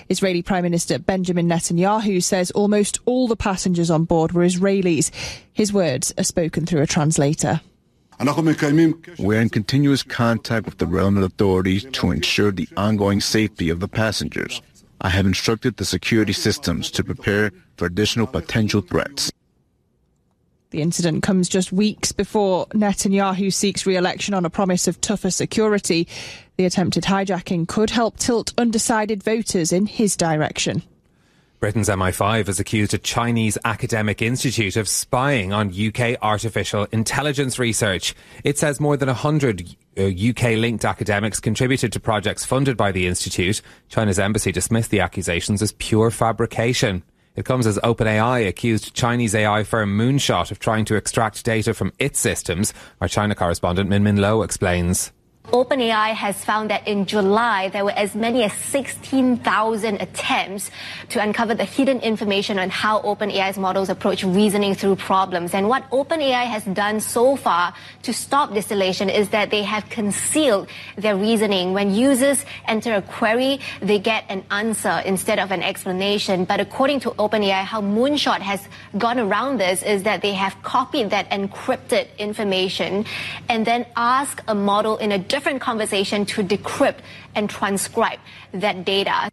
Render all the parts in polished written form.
Israeli Prime Minister Benjamin Netanyahu says almost all the passengers on board were Israelis. His words are spoken through a translator. We're in continuous contact with the relevant authorities to ensure the ongoing safety of the passengers. I have instructed the security systems to prepare for additional potential threats. The incident comes just weeks before Netanyahu seeks re-election on a promise of tougher security. The attempted hijacking could help tilt undecided voters in his direction. Britain's MI5 has accused a Chinese academic institute of spying on UK artificial intelligence research. It says more than 100 UK-linked academics contributed to projects funded by the institute. China's embassy dismissed the accusations as pure fabrication. It comes as OpenAI accused Chinese AI firm Moonshot of trying to extract data from its systems. Our China correspondent Min Min Lo explains. OpenAI has found that in July, there were as many as 16,000 attempts to uncover the hidden information on how OpenAI's models approach reasoning through problems. And what OpenAI has done so far to stop distillation is that they have concealed their reasoning. When users enter a query, they get an answer instead of an explanation. But according to OpenAI, how Moonshot has gone around this is that they have copied that encrypted information and then asked a model in a different conversation to decrypt and transcribe that data.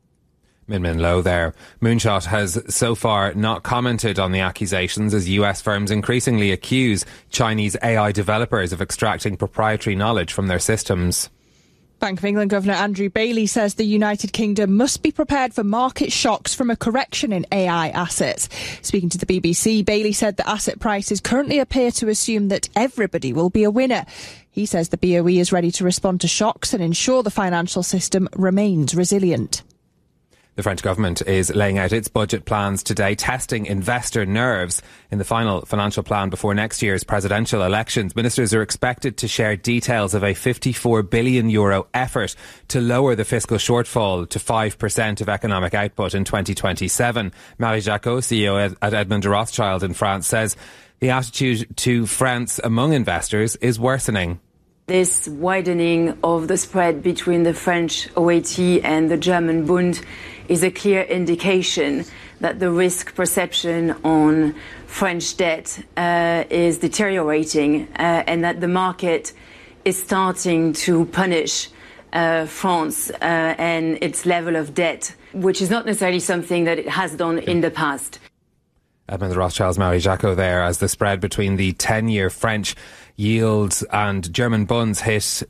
Min Min Lo there. Moonshot has so far not commented on the accusations as US firms increasingly accuse Chinese AI developers of extracting proprietary knowledge from their systems. Bank of England Governor Andrew Bailey says the United Kingdom must be prepared for market shocks from a correction in AI assets. Speaking to the BBC, Bailey said that asset prices currently appear to assume that everybody will be a winner. He says the BOE is ready to respond to shocks and ensure the financial system remains resilient. The French government is laying out its budget plans today, testing investor nerves. In the final financial plan before next year's presidential elections, ministers are expected to share details of a €54 billion effort to lower the fiscal shortfall to 5% of economic output in 2027. Marie Jacot, CEO at Edmond de Rothschild in France, says the attitude to France among investors is worsening. This widening of the spread between the French OAT and the German Bund is a clear indication that the risk perception on French debt is deteriorating and that the market is starting to punish France and its level of debt, which is not necessarily something that it has done in the past. Edmond de Rothschild's Marie Jacot there, as the spread between the 10-year French yields and German bunds hit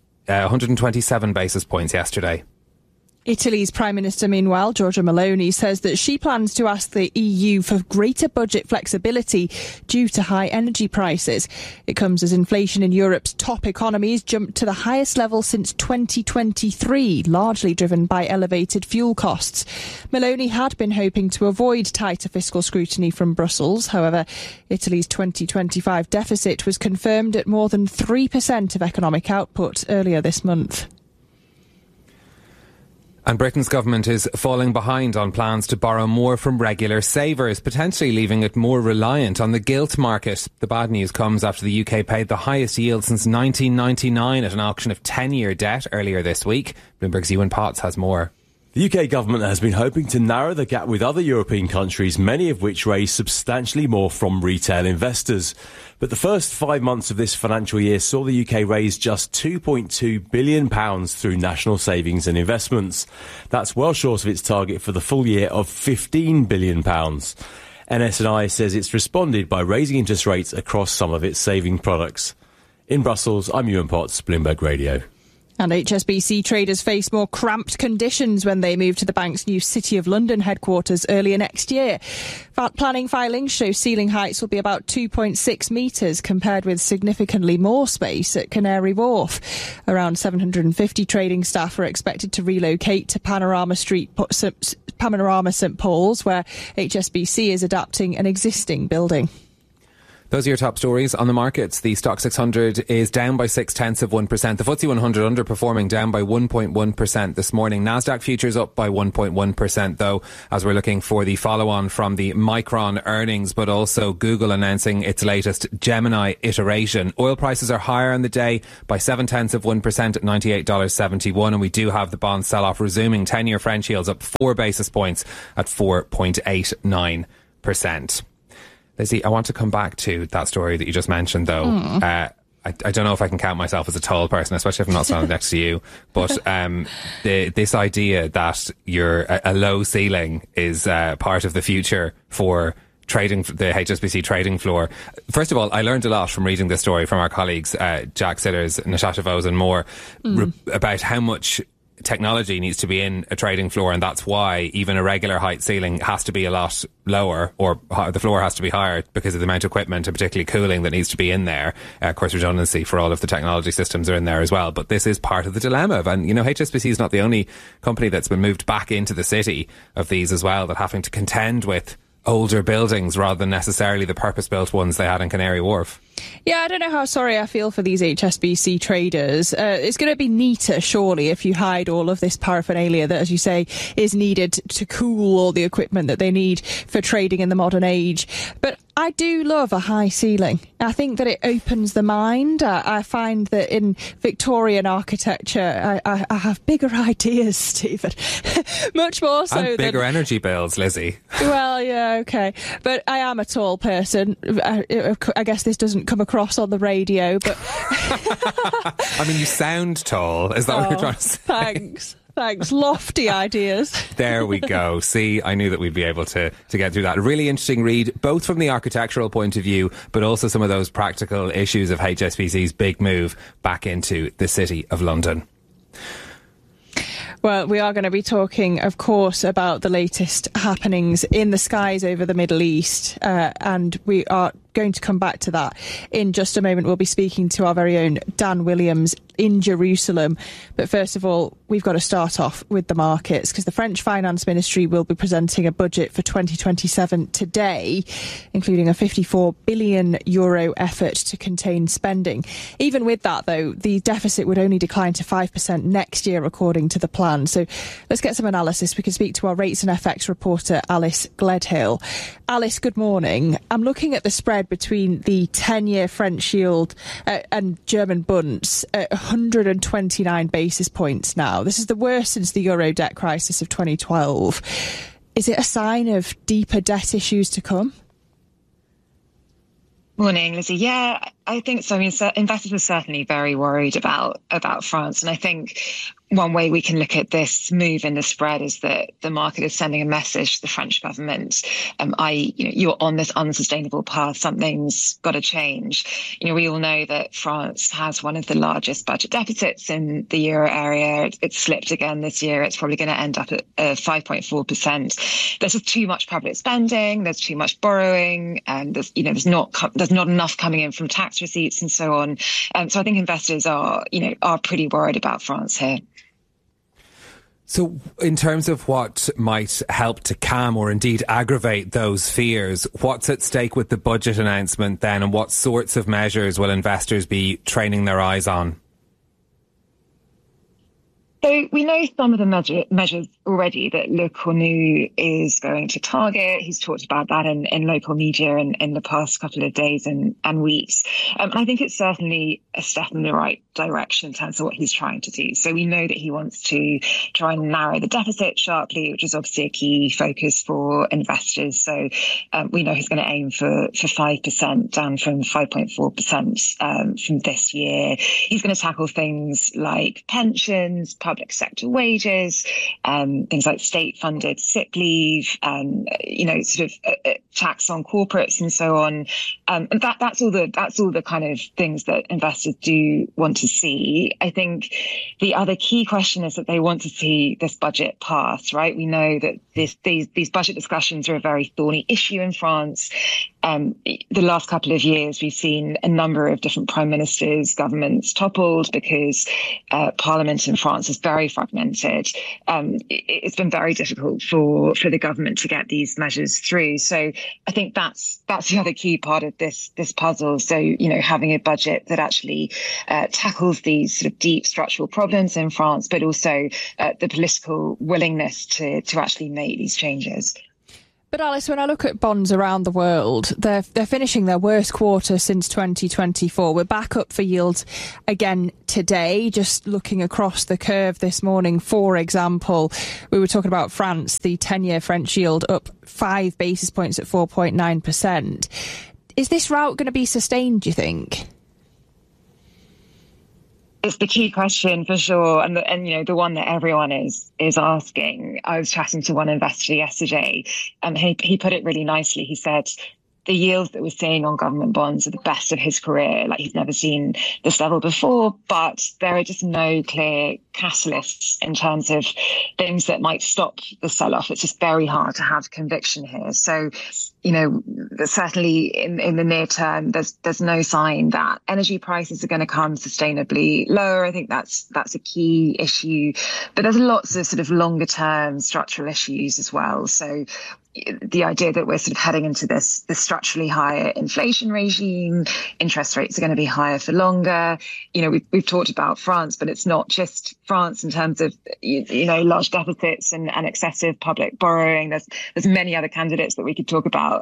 127 basis points yesterday. Italy's Prime Minister, meanwhile, Giorgia Meloni, says that she plans to ask the EU for greater budget flexibility due to high energy prices. It comes as inflation in Europe's top economies jumped to the highest level since 2023, largely driven by elevated fuel costs. Meloni had been hoping to avoid tighter fiscal scrutiny from Brussels. However, Italy's 2025 deficit was confirmed at more than 3% of economic output earlier this month. And Britain's government is falling behind on plans to borrow more from regular savers, potentially leaving it more reliant on the gilt market. The bad news comes after the UK paid the highest yield since 1999 at an auction of 10-year debt earlier this week. Bloomberg's Ewan Potts has more. The UK government has been hoping to narrow the gap with other European countries, many of which raise substantially more from retail investors. But the first 5 months of this financial year saw the UK raise just £2.2 billion through national savings and investments. That's well short of its target for the full year of £15 billion. NS&I says it's responded by raising interest rates across some of its saving products. In Brussels, I'm Ewan Potts, Bloomberg Radio. And HSBC traders face more cramped conditions when they move to the bank's new City of London headquarters earlier next year. Planning filings show ceiling heights will be about 2.6 metres compared with significantly more space at Canary Wharf. Around 750 trading staff are expected to relocate to Panorama St Paul's, where HSBC is adapting an existing building. Those are your top stories on the markets. The Stock 600 is down by 0.6%. The FTSE 100 underperforming, down by 1.1% this morning. Nasdaq futures up by 1.1% though, as we're looking for the follow-on from the Micron earnings, but also Google announcing its latest Gemini iteration. Oil prices are higher on the day by 0.7% at $98.71, and we do have the bond sell-off resuming. 10-year French yields up 4 basis points at 4.89%. Lizzie, I want to come back to that story that you just mentioned, though. I don't know if I can count myself as a tall person, especially if I'm not standing next to you. But this idea that a low ceiling is part of the future for trading, the HSBC trading floor. First of all, I learned a lot from reading this story from our colleagues, Jack Sillers, Natasha Vose and more, about how much technology needs to be in a trading floor, and that's why even a regular height ceiling has to be a lot lower, or the floor has to be higher because of the amount of equipment and particularly cooling that needs to be in there. Of course, redundancy for all of the technology systems are in there as well, but this is part of the dilemma. And HSBC is not the only company that's been moved back into the city of these as well, that having to contend with older buildings rather than necessarily the purpose-built ones they had in Canary Wharf. Yeah, I don't know how sorry I feel for these HSBC traders. It's going to be neater, surely, if you hide all of this paraphernalia that, as you say, is needed to cool all the equipment that they need for trading in the modern age. But I do love a high ceiling. I think that it opens the mind. I find that in Victorian architecture, I have bigger ideas, Stephen. Much more so and bigger energy bills, Lizzie. Well, yeah, okay. But I am a tall person. I guess this doesn't come across on the radio, but I mean, you sound tall. Is that what you're trying to say? Thanks. Lofty ideas. There we go. See, I knew that we'd be able to get through that. A really interesting read, both from the architectural point of view, but also some of those practical issues of HSBC's big move back into the City of London. Well, we are going to be talking, of course, about the latest happenings in the skies over the Middle East, and we are going to come back to that in just a moment. We'll be speaking to our very own Dan Williams in Jerusalem. But first of all, we've got to start off with the markets, because the French Finance Ministry will be presenting a budget for 2027 today, including a €54 billion effort to contain spending. Even with that, though, the deficit would only decline to 5% next year, according to the plan. So let's get some analysis. We can speak to our rates and FX reporter, Alice Gledhill. Alice, good morning. I'm looking at the spread between the 10-year French yield and German bunds at 129 basis points now. This is the worst since the Euro debt crisis of 2012. Is it a sign of deeper debt issues to come? Morning, Lizzie. Yeah, I think so. I mean, investors are certainly very worried about France. And I think one way we can look at this move in the spread is that the market is sending a message to the French government, you're on this unsustainable path, something's got to change. We all know that France has one of the largest budget deficits in the euro area. It's slipped again this year. It's probably going to end up at 5.4%. There's just too much public spending. There's too much borrowing, and there's not enough coming in from tax receipts and so on. So I think investors are pretty worried about France here. So in terms of what might help to calm or indeed aggravate those fears, what's at stake with the budget announcement then, and what sorts of measures will investors be training their eyes on? So we know some of the measures already that Le Cornu is going to target. He's talked about that in local media in the past couple of days and weeks. And I think it's certainly a step in the right direction in terms of what he's trying to do. So we know that he wants to try and narrow the deficit sharply, which is obviously a key focus for investors. So we know he's going to aim for 5%, down from 5.4% from this year. He's going to tackle things like pensions, public sector wages, things like state-funded sick leave, tax on corporates and so on. And that's all the kind of things that investors do want to see. I think the other key question is that they want to see this budget pass, right? We know that these budget discussions are a very thorny issue in France. The last couple of years, we've seen a number of different prime ministers, governments toppled because Parliament in France is very fragmented. It's been very difficult for the government to get these measures through. So I think that's the other key part of this puzzle. So, having a budget that actually tackles these sort of deep structural problems in France, but also the political willingness to actually make these changes. But Alice, when I look at bonds around the world, they're finishing their worst quarter since 2024. We're back up for yields again today. Just looking across the curve this morning, for example, we were talking about France, the 10-year French yield up 5 basis points at 4.9%. Is this route going to be sustained, do you think? It's the key question for sure, and the one that everyone is asking. I was chatting to one investor yesterday, and he put it really nicely. He said the yields that we're seeing on government bonds are the best of his career. Like, he's never seen this level before, but there are just no clear catalysts in terms of things that might stop the sell-off. It's just very hard to have conviction here. So, certainly in the near term, there's no sign that energy prices are going to come sustainably lower. I think that's a key issue, but there's lots of sort of longer term structural issues as well. So the idea that we're sort of heading into this structurally higher inflation regime, interest rates are going to be higher for longer. We've talked about France, but it's not just France in terms of, large deficits and excessive public borrowing. There's many other candidates that we could talk about,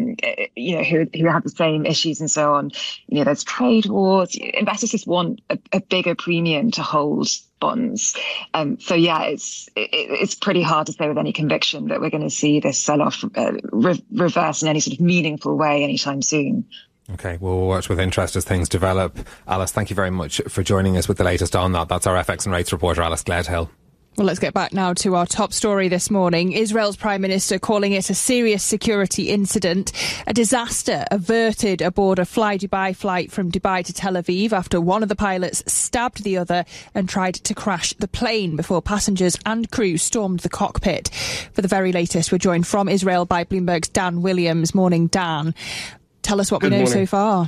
who have the same issues and so on. There's trade wars. Investors just want a bigger premium to hold bonds. So yeah, it's pretty hard to say with any conviction that we're going to see this sell-off reverse in any sort of meaningful way anytime soon. Okay, we'll watch with interest as things develop. Alice, thank you very much for joining us with the latest on that. That's our FX and Rates reporter, Alice Gledhill. Well, let's get back now to our top story this morning. Israel's Prime Minister calling it a serious security incident, a disaster averted aboard a Fly Dubai flight from Dubai to Tel Aviv after one of the pilots stabbed the other and tried to crash the plane before passengers and crew stormed the cockpit. For the very latest, we're joined from Israel by Bloomberg's Dan Williams. Morning, Dan. Tell us what we know so far.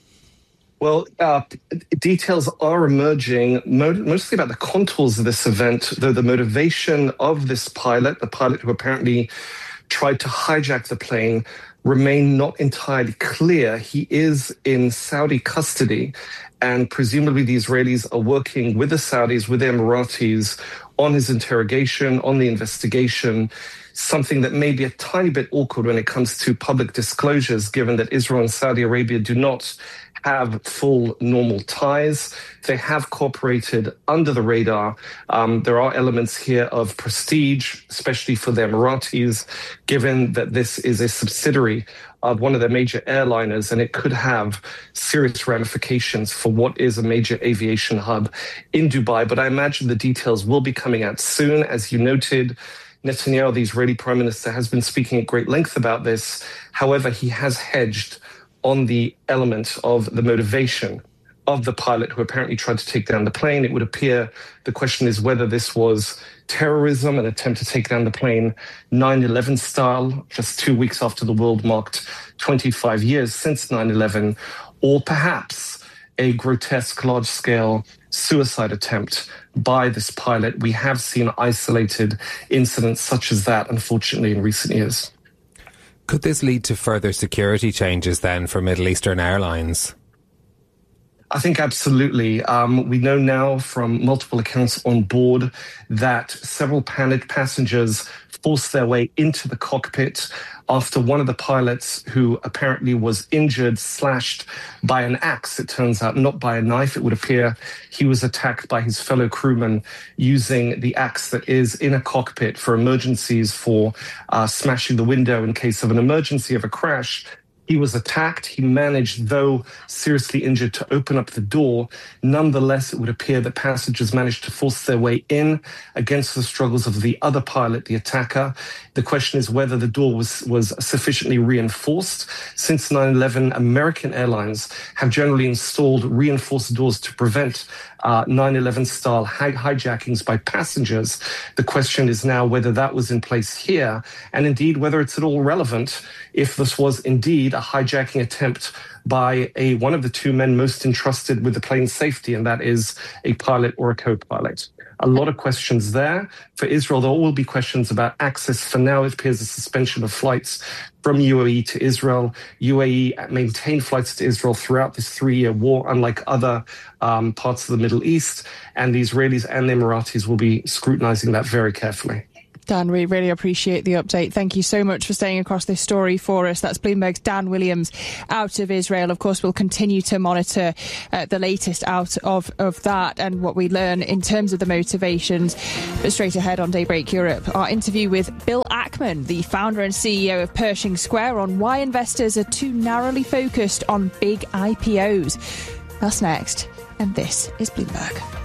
Well, details are emerging, mostly about the contours of this event, though the motivation of this pilot, the pilot who apparently tried to hijack the plane, remain not entirely clear. He is in Saudi custody, and presumably the Israelis are working with the Saudis, with the Emiratis, on his interrogation, on the investigation, something that may be a tiny bit awkward when it comes to public disclosures, given that Israel and Saudi Arabia do not have full normal ties. They have cooperated under the radar. There are elements here of prestige, especially for the Emiratis, given that this is a subsidiary of one of their major airliners, and it could have serious ramifications for what is a major aviation hub in Dubai. But I imagine the details will be coming out soon. As you noted, Netanyahu, the Israeli prime minister, has been speaking at great length about this. However, he has hedged on the element of the motivation of the pilot who apparently tried to take down the plane. It would appear the question is whether this was terrorism, an attempt to take down the plane 9/11 style, just 2 weeks after the world marked 25 years since 9/11, or perhaps a grotesque large-scale suicide attempt by this pilot. We have seen isolated incidents such as that, unfortunately, in recent years. Could this lead to further security changes then for Middle Eastern airlines? I think absolutely. We know now from multiple accounts on board that several panicked passengers forced their way into the cockpit after one of the pilots, who apparently was injured, slashed by an axe, it turns out, not by a knife. It would appear he was attacked by his fellow crewmen using the axe that is in a cockpit for emergencies, for smashing the window in case of an emergency, of a crash. He was attacked. He managed, though seriously injured, to open up the door. Nonetheless, it would appear that passengers managed to force their way in against the struggles of the other pilot, the attacker. The question is whether the door was sufficiently reinforced. Since 9/11, American airlines have generally installed reinforced doors to prevent 9/11 style hijackings by passengers. The question is now whether that was in place here, and indeed whether it's at all relevant if this was indeed a hijacking attempt by one of the two men most entrusted with the plane's safety, and that is a pilot or a co-pilot. A lot of questions there. For Israel, there will be questions about access. For now, it appears a suspension of flights from UAE to Israel. UAE maintained flights to Israel throughout this 3-year war, unlike other parts of the Middle East. And the Israelis and the Emiratis will be scrutinizing that very carefully. Dan, we really appreciate the update. Thank you so much for staying across this story for us. That's Bloomberg's Dan Williams out of Israel. Of course, we'll continue to monitor the latest out of that and what we learn in terms of the motivations. But straight ahead on Daybreak Europe, our interview with Bill Ackman, the founder and CEO of Pershing Square, on why investors are too narrowly focused on big IPOs. That's next. And this is Bloomberg.